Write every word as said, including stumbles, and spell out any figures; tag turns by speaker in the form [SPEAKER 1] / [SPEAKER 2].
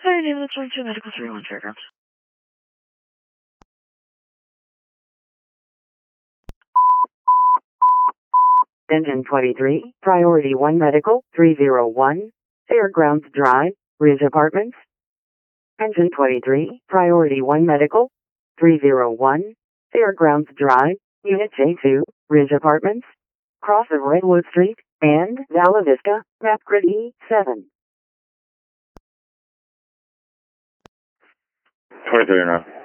[SPEAKER 1] Hi, name of the twenty-two Medical three one Fairgrounds.
[SPEAKER 2] Engine twenty-three, Priority one Medical, three oh one, Fairgrounds Drive, Ridge Apartments. Engine twenty-three, Priority one Medical, three oh one, Fairgrounds Drive, Unit J two, Ridge Apartments, cross of Redwood Street, and Vala Vista, map grid E seven.
[SPEAKER 3] twenty-three or not.